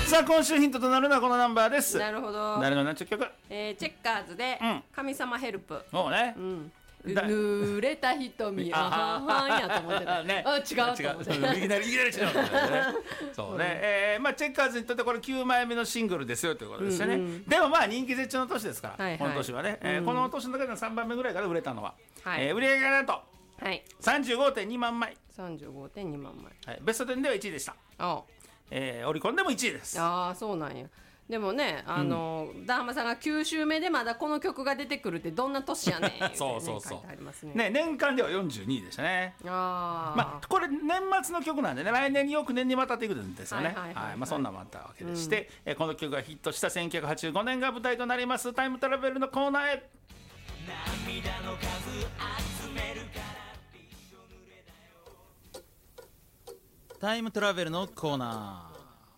さあ今週ヒントとなるのはこのナンバーです。 なるほど。 誰の何ちゅう曲？ チェッカーズで神様ヘルプ。 もうね、 濡れた瞳ははんやと思ってたね。あ、違うと思ってた。 いきなり違うそうね。まあチェッカーズにとってこれ9枚目のシングルですよということですよね。でもまあ人気絶頂の年ですからこの年はね、この年の中での3番目ぐらいから売れたのは、売り上げがなんと35.2 万枚。 35.2 万枚。 ベスト10では1位でした。オリコンでも1位です。 ああ、そうなんや。でもね、ダーハマさんが9週目でまだこの曲が出てくるってどんな年やねんそうそうそう、 書いてありますね。 ね、年間では42位でしたね。まあこれ年末の曲なんでね、来年によく年にわたっていくんですよね。そんなのもあったわけでして、この曲がヒットした1985年が舞台となりますタイムトラベルのコーナーへ。涙の数集めるからタイムトラベルのコーナー。